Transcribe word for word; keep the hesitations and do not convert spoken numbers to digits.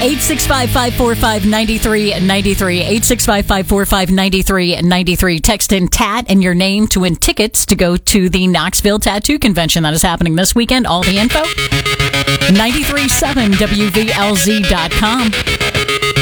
eight six five, five four five, nine three nine three. eight six five, five four five, nine three nine three. Text in Tat and your name to win tickets to go to the Knoxville Tattoo Convention that is happening this weekend. All the info, nine three seven W V L Z dot com.